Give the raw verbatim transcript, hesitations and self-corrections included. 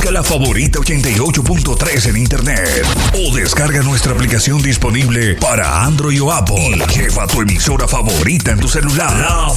Busca la favorita ochenta y ocho punto tres en internet o descarga nuestra aplicación disponible para Android o Apple. Y lleva tu emisora favorita en tu celular.